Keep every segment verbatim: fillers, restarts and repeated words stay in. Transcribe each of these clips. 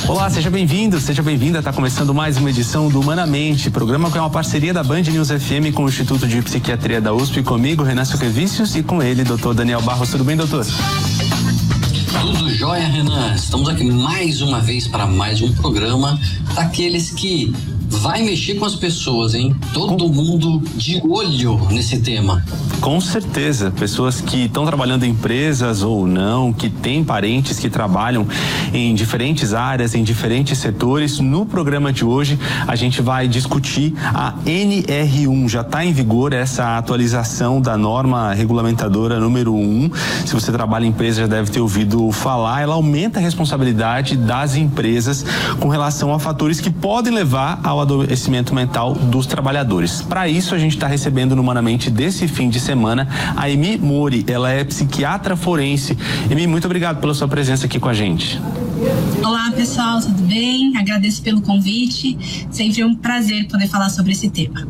Olá, seja bem-vindo, seja bem-vinda. Está começando mais uma edição do Humanamente, programa que é uma parceria da Band News F M com o Instituto de Psiquiatria da U S P, comigo, Renan Suquevicius, e com ele, doutor Daniel Barros. Tudo bem, doutor? Tudo jóia, Renan. Estamos aqui mais uma vez para mais um programa daqueles que vai mexer com as pessoas, hein? Todo mundo de olho nesse tema. Com certeza, pessoas que estão trabalhando em empresas ou não, que têm parentes que trabalham em diferentes áreas, em diferentes setores. No programa de hoje, a gente vai discutir a N R um. Já está em vigor essa atualização da norma regulamentadora número um. Se você trabalha em empresa, já deve ter ouvido falar. Ela aumenta a responsabilidade das empresas com relação a fatores que podem levar ao adoecimento mental dos trabalhadores. Para isso, a gente está recebendo no Humanamente desse fim de semana a Emi Mori. Ela é psiquiatra forense. Emi, muito obrigado pela sua presença aqui com a gente. Olá, pessoal, tudo bem? Agradeço pelo convite. Sempre um prazer poder falar sobre esse tema.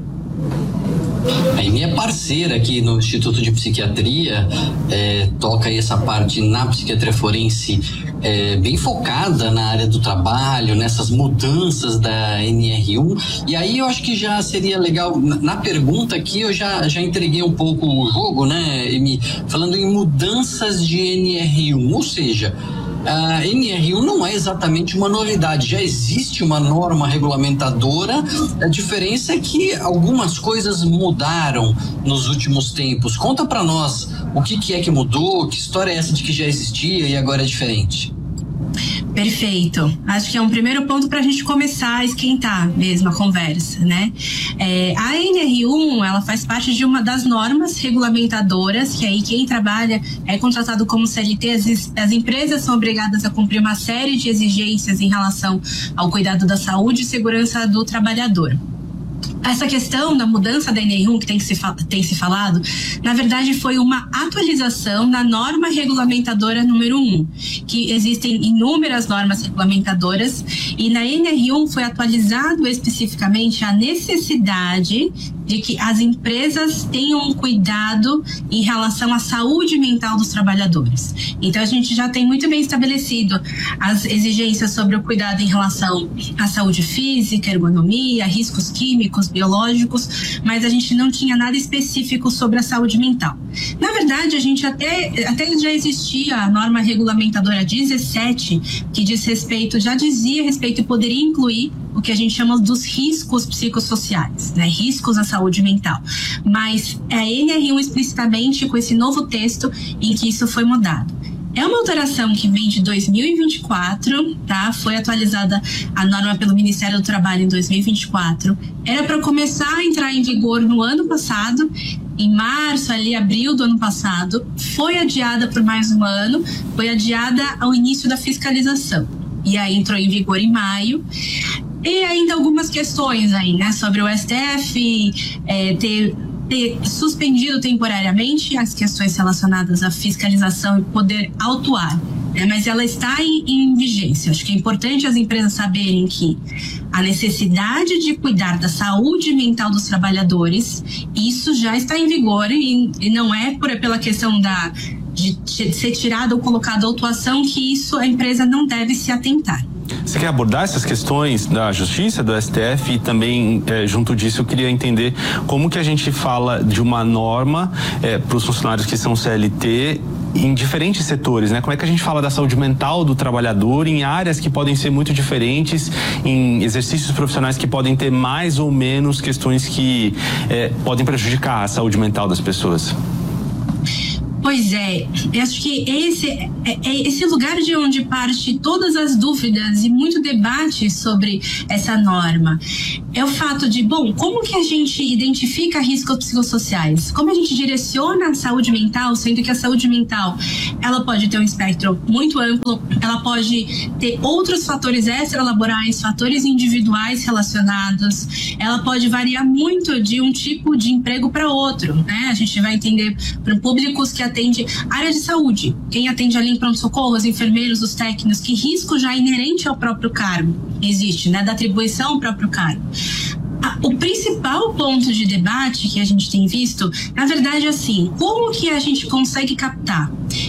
A Emi é parceira aqui no Instituto de Psiquiatria, é, toca aí essa parte na psiquiatria forense, é, bem focada na área do trabalho, nessas mudanças da N R um. E aí eu acho que já seria legal, na, na pergunta aqui eu já, já entreguei um pouco o jogo, né, Emi? Falando em mudanças de N R um, ou seja, a N R um não é exatamente uma novidade, já existe uma norma regulamentadora. A diferença é que algumas coisas mudaram nos últimos tempos. Conta pra nós o que, que é que mudou, que história é essa de que já existia e agora é diferente. Perfeito. Acho que é um primeiro ponto para a gente começar a esquentar mesmo a conversa, né? É, a N R um, ela faz parte de uma das normas regulamentadoras, que aí quem trabalha é contratado como C L T, as, as empresas são obrigadas a cumprir uma série de exigências em relação ao cuidado da saúde e segurança do trabalhador. Essa questão da mudança da N R um que tem, que se, tem se falado, na verdade foi uma atualização na norma regulamentadora número um, que existem inúmeras normas regulamentadoras, e na N R um foi atualizado especificamente a necessidade de que as empresas tenham um cuidado em relação à saúde mental dos trabalhadores. Então a gente já tem muito bem estabelecido as exigências sobre o cuidado em relação à saúde física, ergonomia, riscos químicos, biológicos, mas a gente não tinha nada específico sobre a saúde mental. Na verdade, a gente até, até já existia a norma regulamentadora dezessete, que diz respeito, já dizia respeito e poderia incluir o que a gente chama dos riscos psicossociais, né? Riscos à saúde mental. Mas a N R um explicitamente com esse novo texto em que isso foi mudado. É uma alteração que vem de dois mil e vinte e quatro, tá? Foi atualizada a norma pelo Ministério do Trabalho em dois mil e vinte e quatro. Era para começar a entrar em vigor no ano passado, em março, ali, abril do ano passado. Foi adiada por mais um ano, foi adiada ao início da fiscalização. E aí entrou em vigor em maio. E ainda algumas questões aí, né? Sobre o S T F é, ter... ter suspendido temporariamente as questões relacionadas à fiscalização e poder autuar, né? Mas ela está em, em vigência. Acho que é importante as empresas saberem que a necessidade de cuidar da saúde mental dos trabalhadores, isso já está em vigor e, e não é por, pela questão da, de, de ser tirada ou colocada a autuação que isso a empresa não deve se atentar. Você quer abordar essas questões da justiça, do S T F, e também, eh, junto disso, eu queria entender como que a gente fala de uma norma eh, para os funcionários que são C L T em diferentes setores, né? Como é que a gente fala da saúde mental do trabalhador em áreas que podem ser muito diferentes, em exercícios profissionais que podem ter mais ou menos questões que eh, podem prejudicar a saúde mental das pessoas? Pois é, eu acho que esse é, é esse lugar de onde parte todas as dúvidas e muito debate sobre essa norma. É o fato de, bom, como que a gente identifica riscos psicossociais? Como a gente direciona a saúde mental, sendo que a saúde mental, ela pode ter um espectro muito amplo, ela pode ter outros fatores extralaborais, fatores individuais relacionados, ela pode variar muito de um tipo de emprego para outro, né? A gente vai entender para públicos que atende área de saúde, quem atende ali em pronto-socorro, os enfermeiros, os técnicos, que risco já inerente ao próprio cargo existe, né, da atribuição ao próprio cargo. O principal ponto de debate que a gente tem visto, na verdade, é assim, como que a gente consegue captar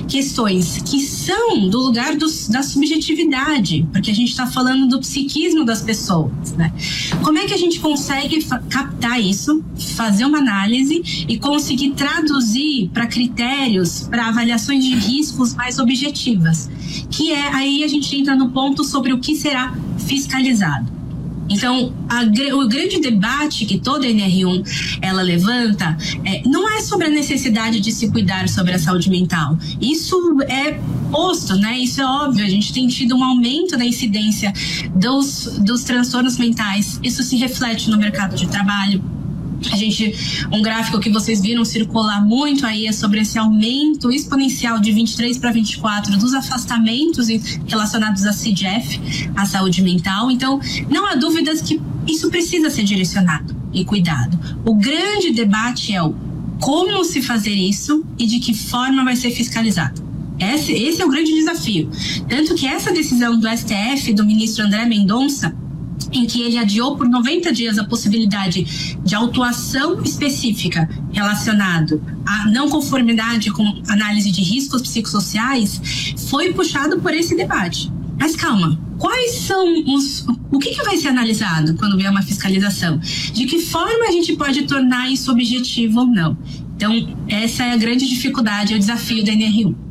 questões que são do lugar dos, da subjetividade, porque a gente está falando do psiquismo das pessoas, né? Como é que a gente consegue captar isso, fazer uma análise e conseguir traduzir para critérios, para avaliações de riscos mais objetivas? Que é, aí a gente entra no ponto sobre o que será fiscalizado. Então, a, o grande debate que toda a N R um ela levanta é, não é sobre a necessidade de se cuidar sobre a saúde mental. Isso é posto, né? Isso é óbvio. A gente tem tido um aumento da incidência dos, dos transtornos mentais. Isso se reflete no mercado de trabalho. A gente, um gráfico que vocês viram circular muito aí é sobre esse aumento exponencial de vinte e três para vinte e quatro dos afastamentos relacionados à C I D F, à saúde mental. Então, não há dúvidas que isso precisa ser direcionado e cuidado. O grande debate é o como se fazer isso e de que forma vai ser fiscalizado. Esse, esse é o grande desafio. Tanto que essa decisão do S T F, do ministro André Mendonça, em que ele adiou por noventa dias a possibilidade de autuação específica relacionado à não conformidade com análise de riscos psicossociais, foi puxado por esse debate. Mas calma, quais são os... O que, que vai ser analisado quando vier uma fiscalização? De que forma a gente pode tornar isso objetivo ou não? Então, essa é a grande dificuldade, é o desafio da N R um.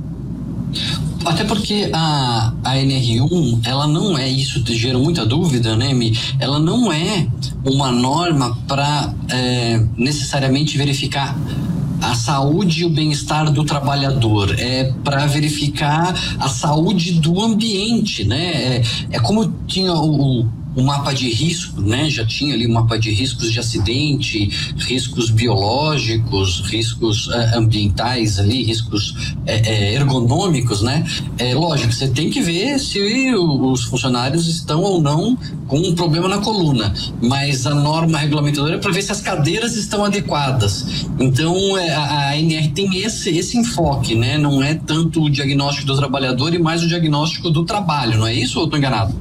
Até porque a, a N R um, ela não é, isso gera muita dúvida, né, Mi? Ela não é uma norma para é, necessariamente verificar a saúde e o bem-estar do trabalhador, é para verificar a saúde do ambiente, né? É, é como tinha o, o mapa de risco, né? Já tinha ali um mapa de riscos de acidente, riscos biológicos, riscos uh, ambientais ali, riscos uh, uh, ergonômicos, né? É lógico, você tem que ver se os funcionários estão ou não com um problema na coluna, mas a norma regulamentadora é para ver se as cadeiras estão adequadas. Então a, a N R tem esse, esse enfoque, né? Não é tanto o diagnóstico do trabalhador e mais o diagnóstico do trabalho, não é isso ou eu estou enganado?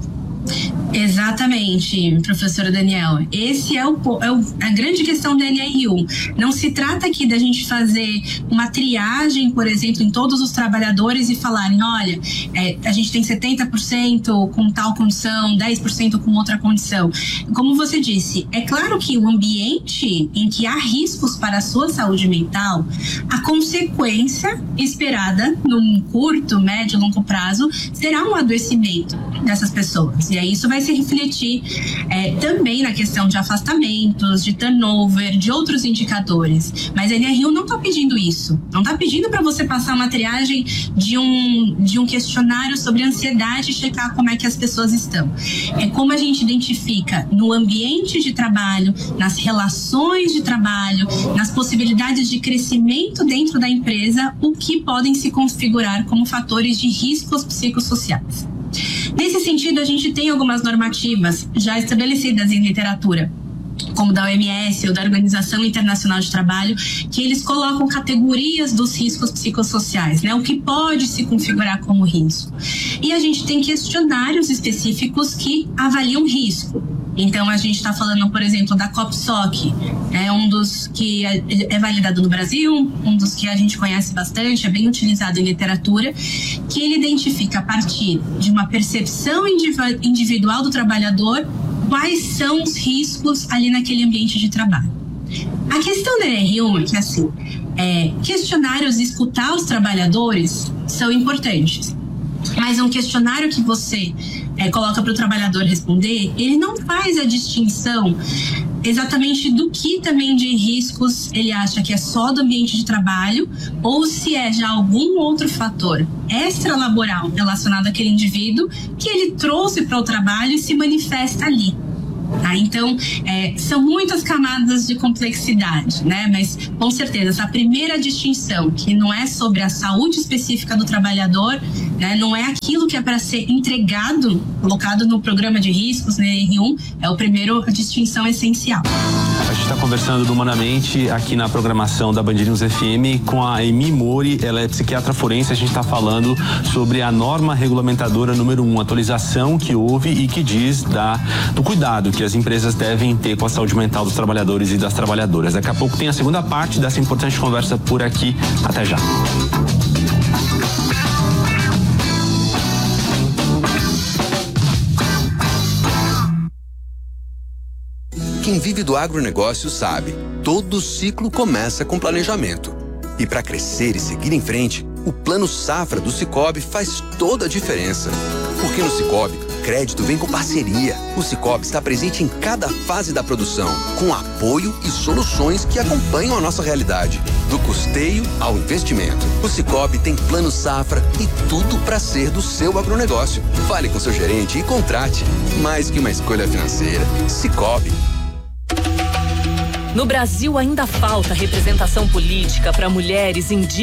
Exatamente, professora Daniel. Esse é, o, é o, a grande questão da N R um. Não se trata aqui da gente fazer uma triagem, por exemplo, em todos os trabalhadores e falarem, olha, é, a gente tem setenta por cento com tal condição, dez por cento com outra condição. Como você disse, é claro que o ambiente em que há riscos para a sua saúde mental, a consequência esperada num curto, médio, longo prazo será um adoecimento dessas pessoas. E aí isso vai se refletir é, também na questão de afastamentos, de turnover, de outros indicadores. Mas a N R um não está pedindo isso. Não está pedindo para você passar uma triagem de um, de um questionário sobre ansiedade e checar como é que as pessoas estão. É como a gente identifica no ambiente de trabalho, nas relações de trabalho, nas possibilidades de crescimento dentro da empresa, o que podem se configurar como fatores de riscos psicossociais. Nesse sentido, a gente tem algumas normativas já estabelecidas em literatura, como da O M S ou da Organização Internacional de Trabalho, que eles colocam categorias dos riscos psicossociais, né? O que pode se configurar como risco. E a gente tem questionários específicos que avaliam risco. Então, a gente está falando, por exemplo, da COPSOC, é um dos que é, é validado no Brasil, um dos que a gente conhece bastante, é bem utilizado em literatura, que ele identifica a partir de uma percepção individual do trabalhador quais são os riscos ali naquele ambiente de trabalho. A questão da N R um é que, assim, é, questionários e escutar os trabalhadores são importantes, mas um questionário que você é, coloca para o trabalhador responder, ele não faz a distinção exatamente do que também de riscos ele acha que é só do ambiente de trabalho ou se é já algum outro fator extralaboral relacionado àquele indivíduo que ele trouxe para o trabalho e se manifesta ali. Tá? Então, é, são muitas camadas de complexidade, né? Mas, com certeza, essa primeira distinção, que não é sobre a saúde específica do trabalhador, né? Não é aquilo que é para ser entregado, colocado no programa de riscos, né, N R um, é o primeiro, a distinção essencial. A gente está conversando do Humanamente aqui na programação da Band News F M com a Emi Mori, ela é psiquiatra forense. A gente está falando sobre a norma regulamentadora número um, atualização que houve e que diz da, do cuidado que as empresas devem ter com a saúde mental dos trabalhadores e das trabalhadoras. Daqui a pouco tem a segunda parte dessa importante conversa por aqui. Até já. Quem vive do agronegócio sabe, todo ciclo começa com planejamento. E para crescer e seguir em frente, o Plano Safra do Sicoob faz toda a diferença. Porque no Sicoob, crédito vem com parceria. O Sicoob está presente em cada fase da produção, com apoio e soluções que acompanham a nossa realidade. Do custeio ao investimento. O Sicoob tem Plano Safra e tudo para ser do seu agronegócio. Fale com seu gerente e contrate. Mais que uma escolha financeira. Sicoob. No Brasil ainda falta representação política para mulheres indígenas.